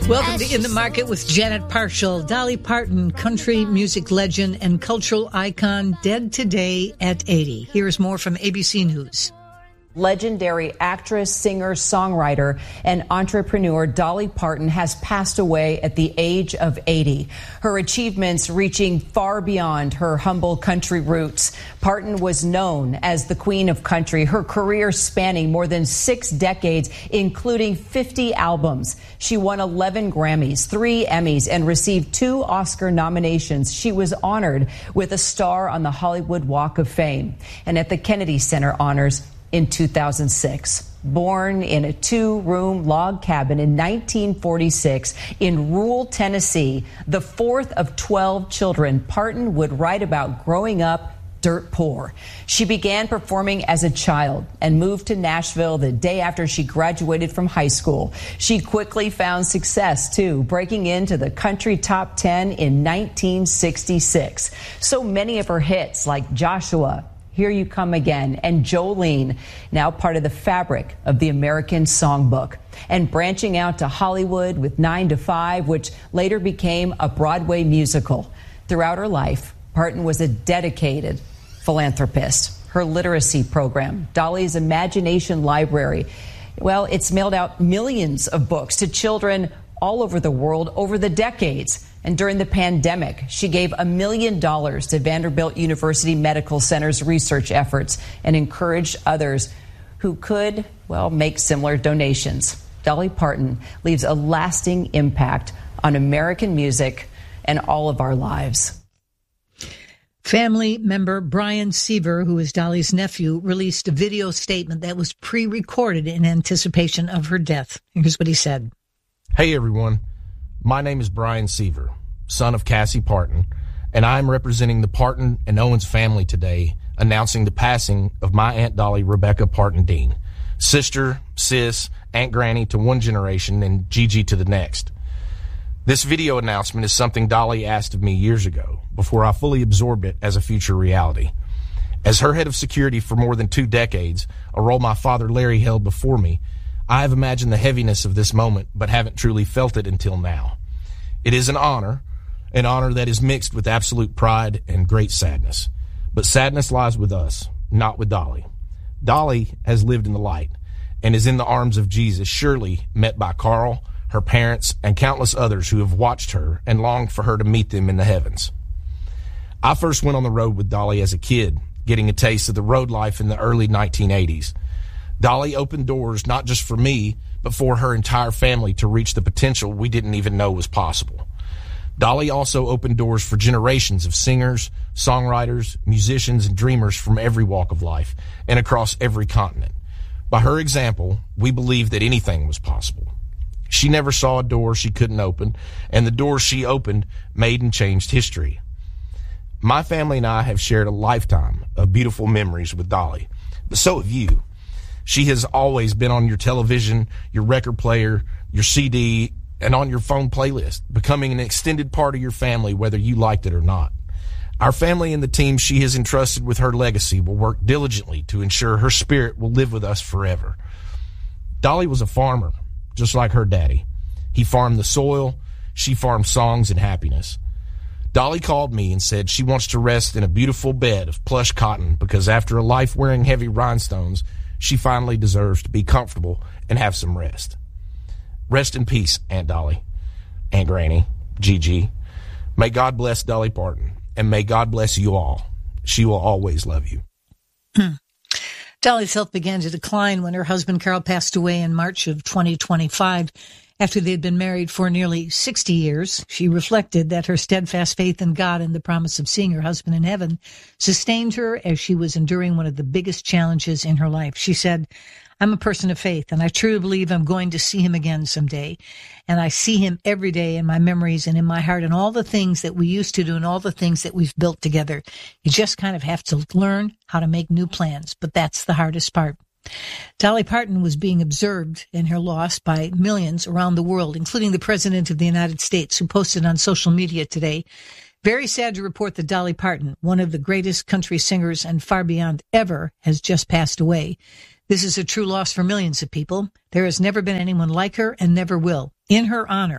Welcome to In the Market with Janet Parshall. Dolly Parton, country music legend and cultural icon, dead today at 80. Here's more from ABC News. Legendary actress, singer, songwriter, and entrepreneur Dolly Parton has passed away at the age of 80. Her achievements reaching far beyond her humble country roots. Parton was known as the Queen of Country, her career spanning more than 6 decades, including 50 albums. She won 11 Grammys, 3 Emmys, and received 2 Oscar nominations. She was honored with a star on the Hollywood Walk of Fame and at the Kennedy Center Honors in 2006. Born in a 2-room log cabin in 1946 in rural Tennessee, the 4th of 12 children, Parton would write about growing up dirt poor. She began performing as a child and moved to Nashville the day after she graduated from high school. She quickly found success, too, breaking into the country top 10 in 1966. So many of her hits, like Joshua, Here You Come Again, and Jolene, now part of the fabric of the American Songbook. And branching out to Hollywood with 9 to 5, which later became a Broadway musical. Throughout her life, Parton was a dedicated philanthropist. Her literacy program, Dolly's Imagination Library, well, it's mailed out millions of books to children all over the world over the decades. And during the pandemic, she gave $1 million to Vanderbilt University Medical Center's research efforts and encouraged others who could, well, make similar donations. Dolly Parton leaves a lasting impact on American music and all of our lives. Family member Brian Seaver, who is Dolly's nephew, released a video statement that was pre-recorded in anticipation of her death. Here's what he said. Hey, everyone. My name is Brian Seaver, son of Cassie Parton, and I'm representing the Parton and Owens family today, announcing the passing of my Aunt Dolly Rebecca Parton Dean, sister, sis, Aunt Granny to one generation and Gigi to the next. This video announcement is something Dolly asked of me years ago, before I fully absorbed it as a future reality. As her head of security for more than 2 decades, a role my father Larry held before me, I have imagined the heaviness of this moment, but haven't truly felt it until now. It is an honor that is mixed with absolute pride and great sadness. But sadness lies with us, not with Dolly. Dolly has lived in the light and is in the arms of Jesus, surely met by Carl, her parents, and countless others who have watched her and longed for her to meet them in the heavens. I first went on the road with Dolly as a kid, getting a taste of the road life in the early 1980s. Dolly opened doors not just for me, but for her entire family to reach the potential we didn't even know was possible. Dolly also opened doors for generations of singers, songwriters, musicians, and dreamers from every walk of life and across every continent. By her example, we believed that anything was possible. She never saw a door she couldn't open, and the doors she opened made and changed history. My family and I have shared a lifetime of beautiful memories with Dolly, but so have you. She has always been on your television, your record player, your CD, and on your phone playlist, becoming an extended part of your family, whether you liked it or not. Our family and the team she has entrusted with her legacy will work diligently to ensure her spirit will live with us forever. Dolly was a farmer, just like her daddy. He farmed the soil, she farmed songs and happiness. Dolly called me and said she wants to rest in a beautiful bed of plush cotton because after a life wearing heavy rhinestones, she finally deserves to be comfortable and have some rest. Rest in peace, Aunt Dolly, Aunt Granny, Gigi. May God bless Dolly Parton, and may God bless you all. She will always love you. Dolly's health began to decline when her husband Carl passed away in March of 2025. After they had been married for nearly 60 years, she reflected that her steadfast faith in God and the promise of seeing her husband in heaven sustained her as she was enduring one of the biggest challenges in her life. She said, I'm a person of faith, and I truly believe I'm going to see him again someday. And I see him every day in my memories and in my heart and all the things that we used to do and all the things that we've built together. You just kind of have to learn how to make new plans, but that's the hardest part. Dolly Parton was being observed in her loss by millions around the world, including the President of the United States, who posted on social media today, very sad to report that Dolly Parton, one of the greatest country singers and far beyond ever, has just passed away. This is a true loss for millions of people. There has never been anyone like her and never will. In her honor,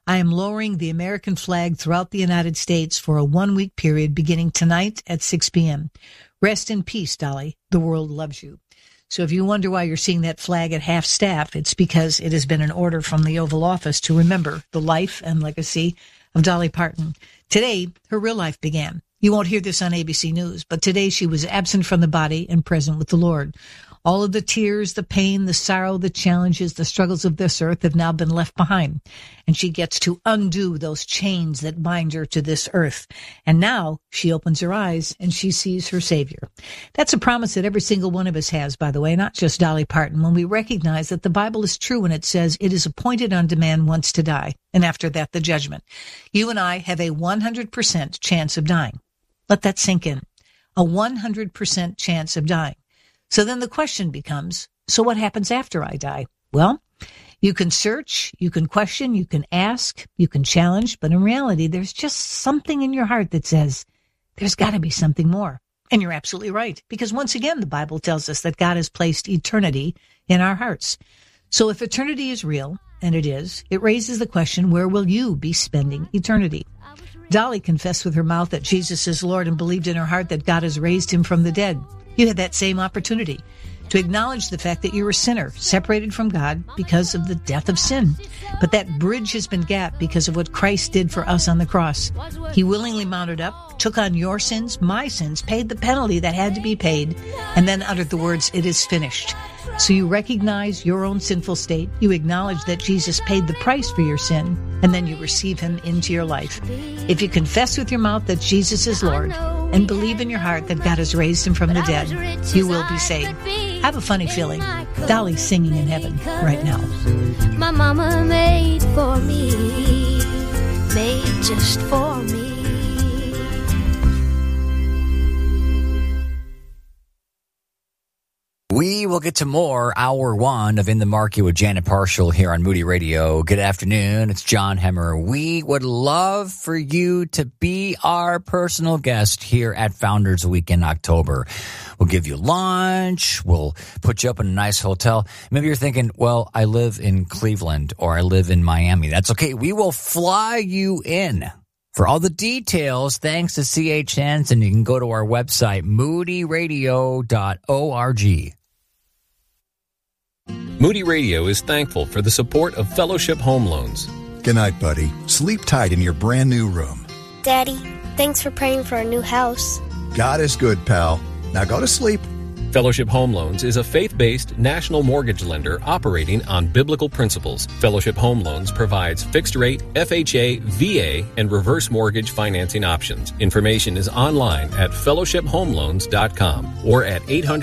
I am lowering the American flag throughout the United States for a 1-week period beginning tonight at 6 p.m. Rest in peace, Dolly. The world loves you. So if you wonder why you're seeing that flag at half staff, it's because it has been an order from the Oval Office to remember the life and legacy of Dolly Parton. Today, her real life began. You won't hear this on ABC News, but today she was absent from the body and present with the Lord. All of the tears, the pain, the sorrow, the challenges, the struggles of this earth have now been left behind. And she gets to undo those chains that bind her to this earth. And now she opens her eyes and she sees her Savior. That's a promise that every single one of us has, by the way, not just Dolly Parton, when we recognize that the Bible is true when it says it is appointed unto man once to die, and after that the judgment. You and I have a 100% chance of dying. Let that sink in. A 100% chance of dying. So then the question becomes, so what happens after I die? Well, you can search, you can question, you can ask, you can challenge, but in reality, there's just something in your heart that says, there's got to be something more. And you're absolutely right, because once again, the Bible tells us that God has placed eternity in our hearts. So if eternity is real, and it is, it raises the question, where will you be spending eternity? Dolly confessed with her mouth that Jesus is Lord and believed in her heart that God has raised him from the dead. You had that same opportunity to acknowledge the fact that you're a sinner, separated from God because of the death of sin. But that bridge has been gapped because of what Christ did for us on the cross. He willingly mounted up, took on your sins, my sins, paid the penalty that had to be paid, and then uttered the words, "It is finished." So you recognize your own sinful state, you acknowledge that Jesus paid the price for your sin, and then you receive him into your life. If you confess with your mouth that Jesus is Lord and believe in your heart that God has raised him from the dead, you will be saved. I have a funny feeling Dolly's singing in heaven right now. My mama made for me, made just for me. We will get to more Hour 1 of In the Market with Janet Parshall here on Moody Radio. Good afternoon. It's John Hemmer. We would love for you to be our personal guest here at Founders Week in October. We'll give you lunch. We'll put you up in a nice hotel. Maybe you're thinking, well, I live in Cleveland or I live in Miami. That's okay. We will fly you in. For all the details, thanks to C.H. Hansen, you can go to our website, moodyradio.org. Moody Radio is thankful for the support of Fellowship Home Loans. Good night, buddy. Sleep tight in your brand new room. Daddy, thanks for praying for our new house. God is good, pal. Now go to sleep. Fellowship Home Loans is a faith-based national mortgage lender operating on biblical principles. Fellowship Home Loans provides fixed-rate, FHA, VA, and reverse mortgage financing options. Information is online at fellowshiphomeloans.com or at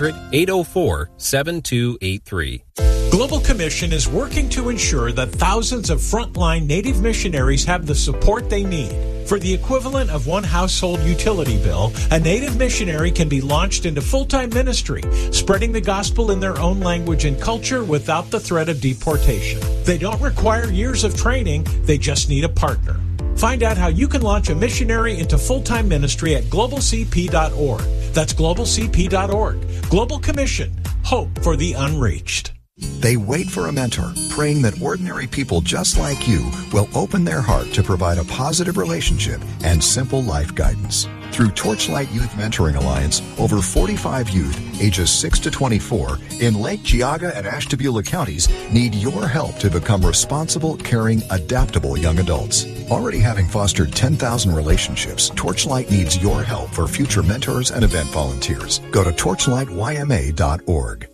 800-804-7283. Global Commission is working to ensure that thousands of frontline Native missionaries have the support they need. For the equivalent of one household utility bill, a Native missionary can be launched into full-time ministry, spreading the gospel in their own language and culture without the threat of deportation. They don't require years of training, they just need a partner. Find out how you can launch a missionary into full-time ministry at globalcp.org. That's globalcp.org. Global Commission. Hope for the unreached. They wait for a mentor, praying that ordinary people just like you will open their heart to provide a positive relationship and simple life guidance. Through Torchlight Youth Mentoring Alliance, over 45 youth, ages 6 to 24, in Lake Geauga and Ashtabula counties need your help to become responsible, caring, adaptable young adults. Already having fostered 10,000 relationships, Torchlight needs your help for future mentors and event volunteers. Go to torchlightyma.org.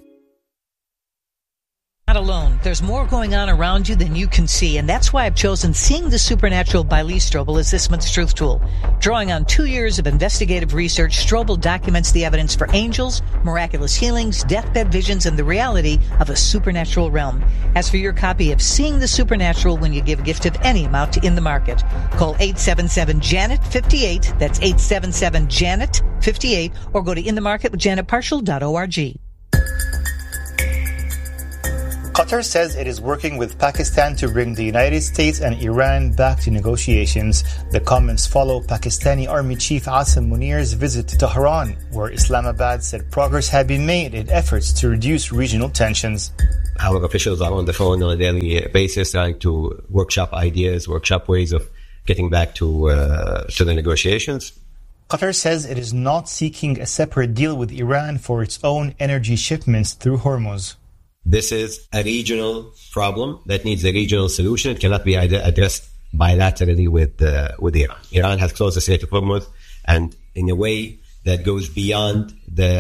Not alone. There's more going on around you than you can see, and that's why I've chosen Seeing the Supernatural by Lee Strobel as this month's Truth Tool. Drawing on 2 years of investigative research, Strobel documents the evidence for angels, miraculous healings, deathbed visions, and the reality of a supernatural realm. As for your copy of Seeing the Supernatural when you give a gift of any amount to In the Market, call 877-JANET-58, that's 877-JANET-58, or go to inthemarketwithjanetparshall.org. Qatar says it is working with Pakistan to bring the United States and Iran back to negotiations. The comments follow Pakistani Army Chief Asim Munir's visit to Tehran, where Islamabad said progress had been made in efforts to reduce regional tensions. Our officials are on the phone on a daily basis trying to workshop ideas, workshop ways of getting back to the negotiations. Qatar says it is not seeking a separate deal with Iran for its own energy shipments through Hormuz. This is a regional problem that needs a regional solution. It cannot be addressed bilaterally with Iran. Iran has closed the Strait of Hormuz, and in a way that goes beyond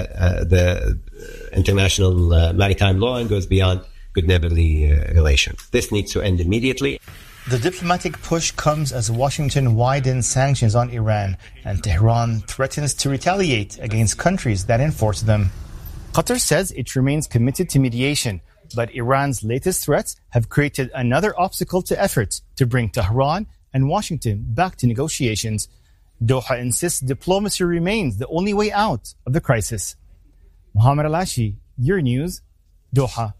the international maritime law and goes beyond good neighborly relations. This needs to end immediately. The diplomatic push comes as Washington widens sanctions on Iran, and Tehran threatens to retaliate against countries that enforce them. Qatar says it remains committed to mediation, but Iran's latest threats have created another obstacle to efforts to bring Tehran and Washington back to negotiations. Doha insists diplomacy remains the only way out of the crisis. Mohammed Alashi, your news, Doha.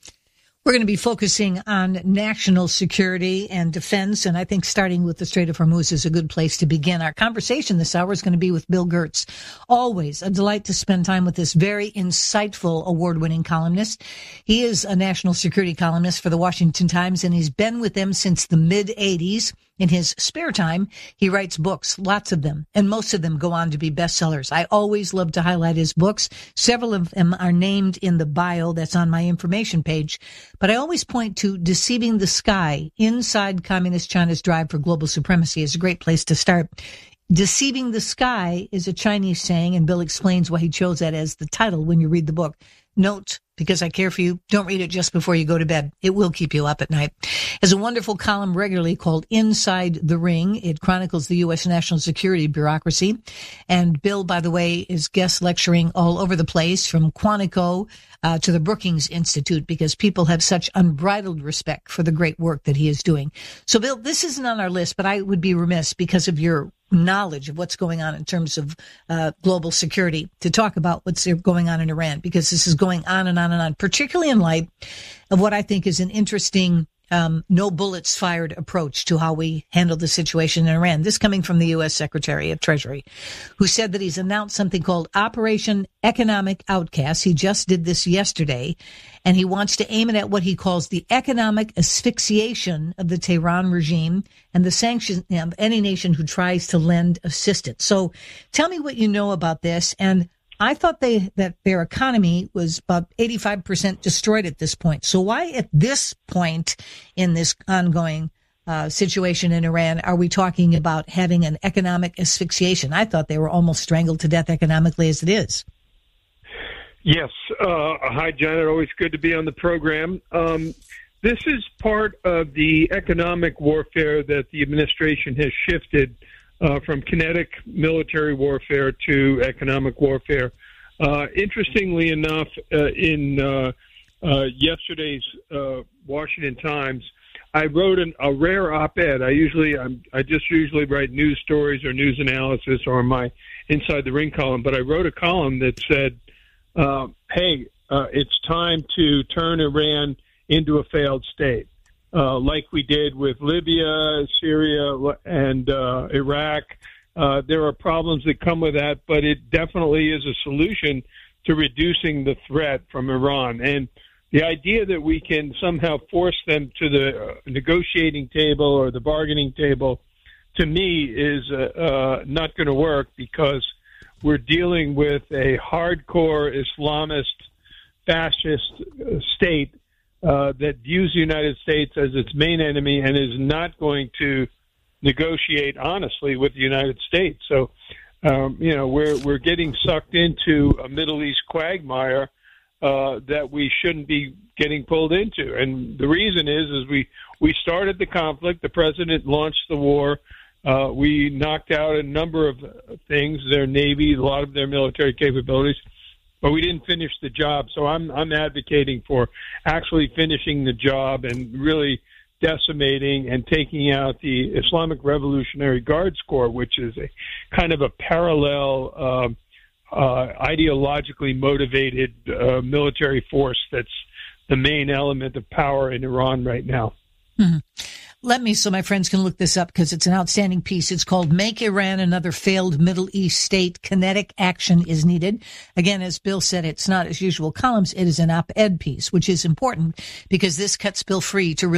We're going to be focusing on national security and defense, and I think starting with the Strait of Hormuz is a good place to begin. Our conversation this hour is going to be with Bill Gertz. Always a delight to spend time with this very insightful award-winning columnist. He is a national security columnist for the Washington Times, and he's been with them since the mid-'80s. In his spare time, he writes books, lots of them, and most of them go on to be bestsellers. I always love to highlight his books. Several of them are named in the bio that's on my information page. But I always point to Deceiving the Sky, Inside Communist China's Drive for Global Supremacy is a great place to start. Deceiving the Sky is a Chinese saying, and Bill explains why he chose that as the title when you read the book. Note, because I care for you, don't read it just before you go to bed. It will keep you up at night. Has a wonderful column regularly called Inside the Ring. It chronicles the U.S. national security bureaucracy. And Bill, by the way, is guest lecturing all over the place, from Quantico to the Brookings Institute, because people have such unbridled respect for the great work that he is doing. So, Bill, this isn't on our list, but I would be remiss, because of your knowledge of what's going on in terms of global security, to talk about what's going on in Iran, because this is going on and on and on, particularly in light of what I think is an interesting no bullets fired approach to how we handle the situation in Iran. This coming from the U.S. Secretary of Treasury, who said that he's announced something called Operation Economic Outcast. He just did this yesterday, and he wants to aim it at what he calls the economic asphyxiation of the Tehran regime and the sanction of any nation who tries to lend assistance. So tell me what you know about this. And I thought that their economy was about 85% destroyed at this point. So why at this point in this ongoing situation in Iran are we talking about having an economic asphyxiation? I thought they were almost strangled to death economically as it is. Yes. Hi, Janet. Always good to be on the program. This is part of the economic warfare that the administration has shifted from kinetic military warfare to economic warfare. Interestingly enough, in yesterday's Washington Times, I wrote a rare op-ed. I just usually write news stories or news analysis or my Inside the Ring column, but I wrote a column that said, hey, it's time to turn Iran into a failed state. Like we did with Libya, Syria, and Iraq. There are problems that come with that, but it definitely is a solution to reducing the threat from Iran. And the idea that we can somehow force them to the negotiating table or the bargaining table, to me, is not going to work, because we're dealing with a hardcore Islamist, fascist state that views the United States as its main enemy and is not going to negotiate honestly with the United States. So, we're getting sucked into a Middle East quagmire that we shouldn't be getting pulled into. And the reason is we started the conflict. The president launched the war. We knocked out a number of things, their Navy, a lot of their military capabilities, but we didn't finish the job. So I'm advocating for actually finishing the job and really decimating and taking out the Islamic Revolutionary Guards Corps, which is a kind of a parallel ideologically motivated military force the main element of power in Iran right now. Mm-hmm. Let me, so my friends can look this up because it's an outstanding piece. It's called Make Iran Another Failed Middle East State. Kinetic Action is Needed. Again, as Bill said, it's not as usual columns. It is an op-ed piece, which is important because this cuts Bill free to really